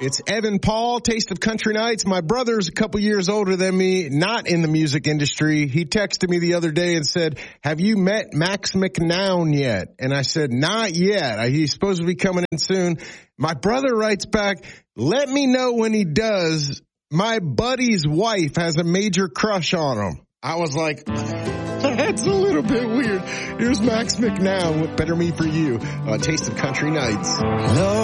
It's Evan Paul, Taste of Country Nights. My brother's a couple years older than me, not in the music industry. He texted me the other day and said, have you met Max McNown yet? And I said, not yet. He's supposed to be coming in soon. My brother writes back, let me know when he does. My buddy's wife has a major crush on him. I was like, that's a little bit weird. Here's Max McNown with Better Me For You on Taste of Country Nights.